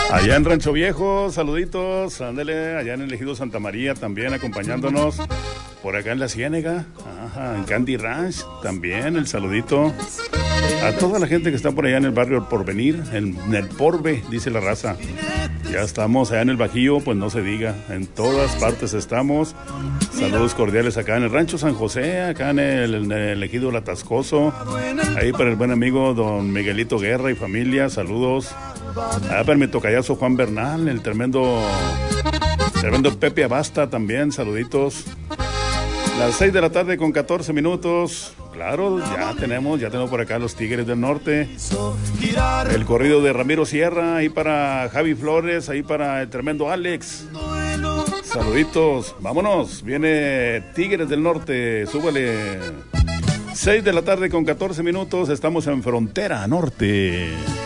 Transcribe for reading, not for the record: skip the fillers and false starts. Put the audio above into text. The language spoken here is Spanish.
Allá en Rancho Viejo, saluditos, ándale, allá en el Ejido Santa María también acompañándonos. Por acá en La Ciénega, ajá, en Candy Ranch también el saludito. A toda la gente que está por allá en el barrio El Porvenir, en el Porve, dice la raza. Ya estamos allá en el Bajío, pues no se diga, en todas partes estamos. Saludos cordiales acá en el Rancho San José, acá en el Ejido La Tascoso. Ahí para el buen amigo don Miguelito Guerra y familia, saludos. Allá para mi tocayazo Juan Bernal, el tremendo Pepe Abasta también, saluditos. Las 6 de la tarde con 14 minutos. Claro, ya tenemos por acá los Tigres del Norte. El corrido de Ramiro Sierra, ahí para Javi Flores, ahí para el tremendo Alex. Saluditos, vámonos, viene Tigres del Norte, súbale. 6 de la tarde con 14 minutos, estamos en Frontera Norte.